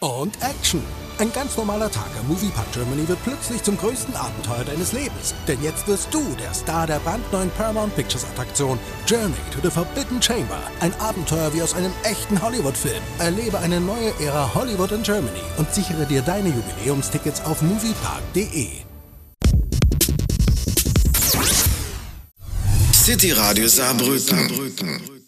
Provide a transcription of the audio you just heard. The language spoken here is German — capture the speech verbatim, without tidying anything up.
Und Action. Ein ganz normaler Tag am Moviepark Germany wird plötzlich zum größten Abenteuer deines Lebens. Denn jetzt wirst du der Star der brandneuen Paramount Pictures Attraktion Journey to the Forbidden Chamber. Ein Abenteuer wie aus einem echten Hollywood-Film. Erlebe eine neue Ära Hollywood in Germany und sichere dir deine Jubiläumstickets auf moviepark punkt de. City Radio Saarbrücken.